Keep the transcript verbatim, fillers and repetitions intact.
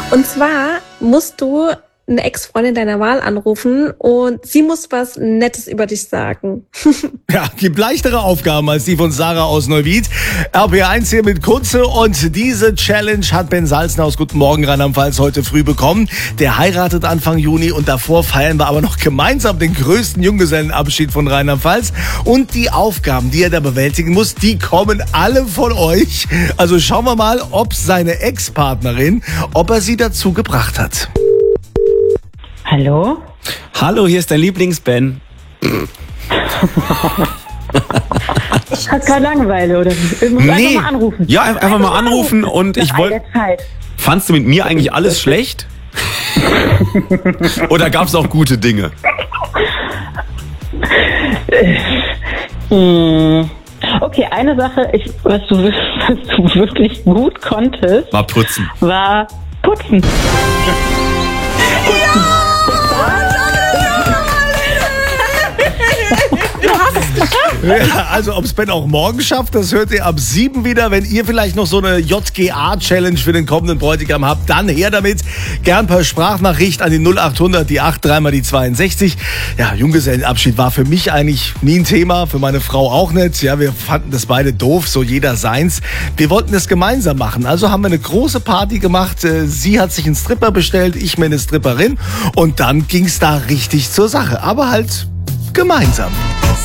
Und zwar musst du eine Ex-Freundin deiner Wahl anrufen und sie muss was Nettes über dich sagen. Ja, gibt leichtere Aufgaben als die von Sarah aus Neuwied. R P eins hier mit Kunze und diese Challenge hat Ben Salzner aus Guten Morgen Rheinland-Pfalz heute früh bekommen. Der heiratet Anfang Juni und davor feiern wir aber noch gemeinsam den größten Junggesellenabschied von Rheinland-Pfalz. Und die Aufgaben, die er da bewältigen muss, die kommen alle von euch. Also schauen wir mal, ob seine Ex-Partnerin, ob er sie dazu gebracht hat. Hallo? Hallo, hier ist dein Lieblings-Ben. Ich hab gerade Langeweile, oder wie? Ich muss Nee. einfach mal anrufen. Ja, einfach, einfach mal anrufen und ich wollte... Zeit. Fandst du mit mir eigentlich alles schlecht? Oder gab es auch gute Dinge? Hm. Okay, eine Sache, ich, was, du, was du wirklich gut konntest, War putzen. war putzen. Ja, also ob es Ben auch morgen schafft, das hört ihr ab sieben wieder. Wenn ihr vielleicht noch so eine J G A-Challenge für den kommenden Bräutigam habt, dann her damit. Gern per Sprachnachricht an die null achthundert, die acht, dreimal die zweiundsechzig. Ja, Junggesellenabschied war für mich eigentlich nie ein Thema, für meine Frau auch nicht. Ja, wir fanden das beide doof, so jeder seins. Wir wollten das gemeinsam machen, also haben wir eine große Party gemacht. Sie hat sich einen Stripper bestellt, ich mir eine Stripperin und dann ging's da richtig zur Sache, aber halt gemeinsam.